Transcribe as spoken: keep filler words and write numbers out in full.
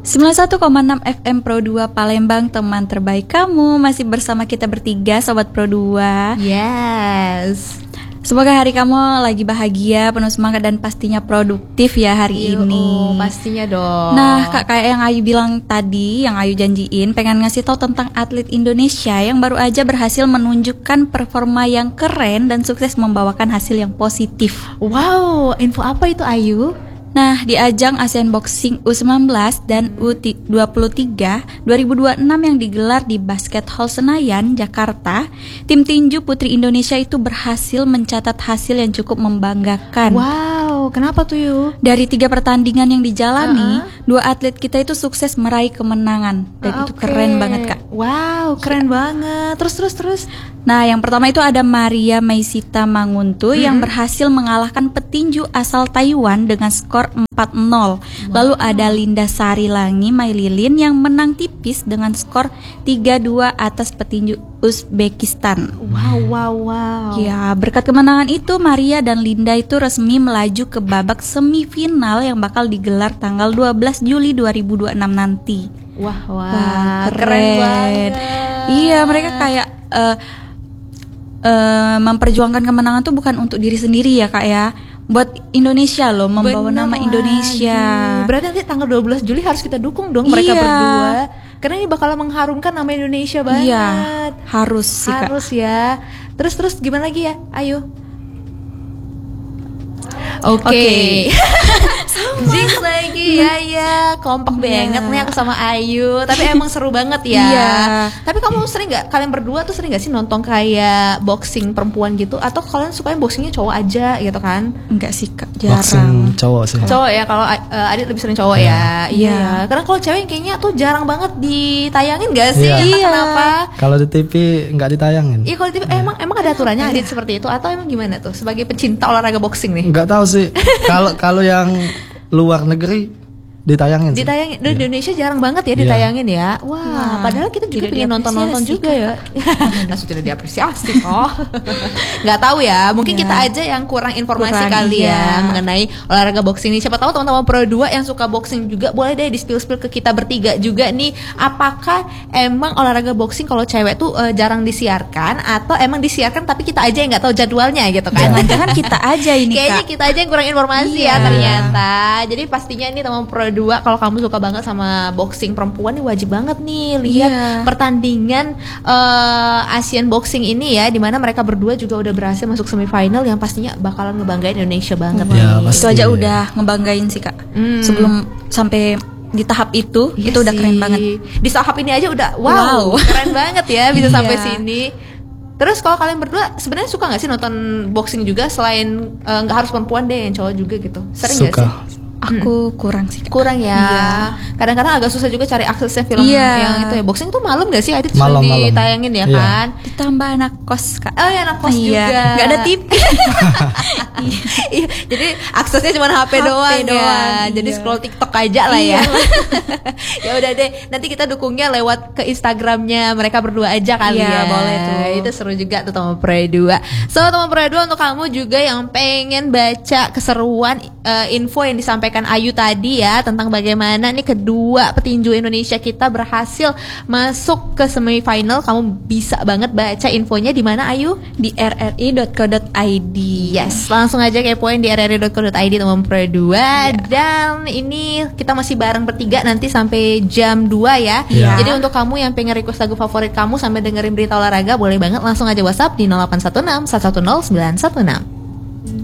sembilan puluh satu koma enam F M Pro dua Palembang, teman terbaik kamu. Masih bersama kita bertiga, Sobat Pro dua. Yes. Semoga hari kamu lagi bahagia, penuh semangat dan pastinya produktif ya hari Yo, ini. Pastinya dong. Nah, Kak, kayak yang Ayu bilang tadi, yang Ayu janjiin, pengen ngasih tahu tentang atlet Indonesia yang baru aja berhasil menunjukkan performa yang keren dan sukses membawakan hasil yang positif. Wow, info apa itu Ayu? Nah, di ajang Asian Boxing U sembilan belas dan U dua puluh tiga dua ribu dua puluh enam yang digelar di Basket Hall Senayan, Jakarta, tim tinju putri Indonesia itu berhasil mencatat hasil yang cukup membanggakan. Wow, kenapa tuh Yu? Dari tiga pertandingan yang dijalani, uh-uh. dua atlet kita itu sukses meraih kemenangan. Dan uh, itu okay. keren banget, Kak. Wow, keren banget. Terus, terus, terus. Nah, yang pertama itu ada Maria Meisita Manguntu hmm. yang berhasil mengalahkan petinju asal Taiwan dengan skor empat nol. Wow. Lalu ada Linda Sari Langi Maililin yang menang tipis dengan skor tiga dua atas petinju Uzbekistan. Wow, wow, wow. Ya, berkat kemenangan itu Maria dan Linda itu resmi melaju ke babak semifinal yang bakal digelar tanggal dua belas Juli dua ribu dua puluh enam nanti. Wah, wah, wah keren. keren banget. Iya, mereka kayak uh, uh, memperjuangkan kemenangan tuh bukan untuk diri sendiri ya, Kak ya. Buat Indonesia loh, membawa Bener nama lagi. Indonesia. Berarti nanti tanggal dua belas Juli harus kita dukung dong mereka iya. berdua. Karena ini bakal mengharumkan nama Indonesia banget. Iya, harus sih, Kak. Harus ya. Terus terus gimana lagi ya? Ayo. Oke. Okay. Okay. Jinx lagi ya ya, kompak yeah. banget nih aku sama Ayu. Tapi emang seru banget ya. Yeah. Tapi kamu sering nggak? Kalian berdua tuh sering nggak sih nonton kayak boxing perempuan gitu? Atau kalian sukanya boxingnya cowok aja gitu kan? Enggak sih, Kak, jarang. Boxing cowok sih. Cowok ya, kalau uh, Adit lebih sering cowok yeah. ya. Iya. Yeah. Karena kalau cewek kayaknya tuh jarang banget ditayangin gak sih? Yeah. Iya. Kenapa? Kalau di T V nggak ditayangin. Iya, kalau di T V yeah. emang emang ada aturannya Adit seperti itu atau emang gimana tuh sebagai pecinta olahraga boxing nih? Nggak tahu sih. Kalau kalau yang luar negeri ditayangin sih. Ditayangin di yeah. Indonesia jarang banget ya ditayangin yeah. ya. Wah, nah, padahal kita juga pengen nonton-nonton juga ya. Langsung tidak diapresiasi kok. Nggak tahu ya, mungkin yeah. kita aja yang kurang informasi kurang, kali iya. ya mengenai olahraga boxing ini. Siapa tahu teman-teman Pro dua yang suka boxing juga boleh deh di-spill-spill ke kita bertiga juga nih. Apakah emang olahraga boxing kalau cewek tuh uh, jarang disiarkan atau emang disiarkan tapi kita aja yang nggak tahu jadwalnya gitu kan? Jangan-jangan kita aja ini, kayaknya Kak. kita aja yang kurang informasi yeah. ya ternyata. Jadi pastinya ini teman Pro dua, kalau kamu suka banget sama boxing perempuan nih wajib banget nih lihat yeah. pertandingan uh, Asian Boxing ini ya, dimana mereka berdua juga udah berhasil masuk semifinal yang pastinya bakalan ngebanggain Indonesia banget. Ya, itu aja udah ngebanggain sih, Kak. Hmm. Sebelum sampai di tahap itu, iya itu udah sih. keren banget. Di tahap ini aja udah wow, wow. keren banget ya bisa sampai sini. Terus kalau kalian berdua sebenarnya suka nggak sih nonton boxing juga selain nggak uh, harus perempuan deh, yang cowok juga gitu? Sering nggak sih? Aku hmm. kurang sih, Kak. Kurang ya. Iya. Kadang-kadang agak susah juga cari aksesnya film iya. yang itu ya. Boxing tuh malam gak sih? Adit sering ditayangin ya iya. kan? Ditambah anak kos, Kak. Oh ya, anak kos iya. juga. Gak ada T V. Iya. Jadi aksesnya cuma H P, H P doang, doang ya. Jadi iya. scroll TikTok aja lah ya. Ya udah deh, nanti kita dukungnya lewat ke Instagramnya mereka berdua aja kali iya, ya. Boleh tuh. Itu seru juga tuh teman Pro dua. So teman Pro dua, untuk kamu juga yang pengen baca keseruan uh, info yang disampaikan Ayu tadi ya tentang bagaimana nih kedua petinju Indonesia kita berhasil masuk ke semifinal, kamu bisa banget baca infonya di mana Ayu? Di r r i dot co dot i d. Yes, langsung aja kepoin di r r i dot co dot i d teman Pro dua. Yeah. Dan ini kita masih bareng bertiga nanti sampai jam dua ya. Yeah. Jadi untuk kamu yang pengen request lagu favorit kamu sambil dengerin berita olahraga, boleh banget langsung aja WhatsApp di nol delapan satu enam satu satu nol sembilan satu enam.